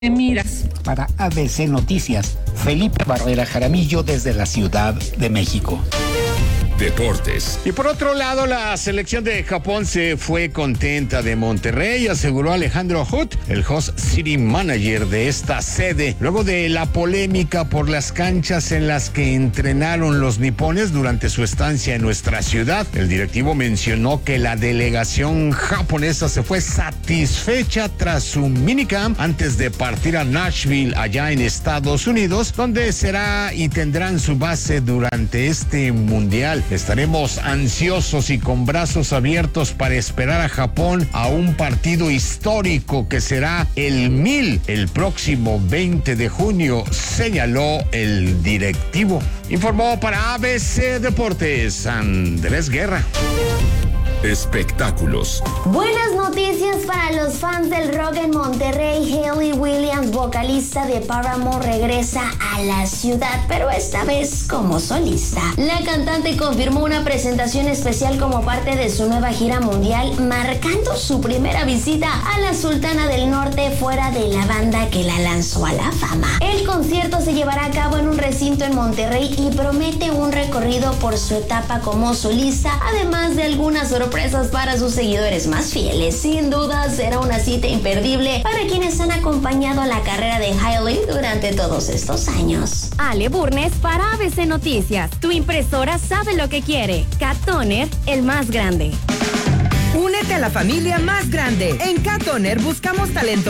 Miras. Para ABC Noticias, Felipe Barrera Jaramillo desde la Ciudad de México. Deportes. Y por otro lado, la selección de Japón se fue contenta de Monterrey, aseguró Alejandro Hood, el host city manager de esta sede, luego de la polémica por las canchas en las que entrenaron los nipones durante su estancia en nuestra ciudad. El directivo mencionó que la delegación japonesa se fue satisfecha tras su minicamp antes de partir a Nashville, allá en Estados Unidos, donde será y tendrán su base durante este mundial. Estaremos ansiosos y con brazos abiertos para esperar a Japón a un partido histórico que será el 1000 el próximo 20 de junio, señaló el directivo. Informó para ABC Deportes Andrés Guerra. Espectáculos. Buenas noticias para los fans del rock en Monterrey. Hayley Williams, vocalista de Paramore, regresa a la ciudad, pero esta vez como solista. La cantante confirmó una presentación especial como parte de su nueva gira mundial, marcando su primera visita a la Sultana del Norte fuera de la banda que la lanzó a la fama. El concierto se llevará a cabo en un recinto en Monterrey y promete un recorrido por su etapa como solista, además de algunas sorpresas para sus seguidores más fieles. Sin duda será una cita imperdible para quienes han acompañado a la carrera de Hayley durante todos estos años. Ale Burnes para ABC Noticias. Tu impresora sabe lo que quiere. Cat Toner, el más grande. Únete a la familia más grande. En Cat Toner buscamos talento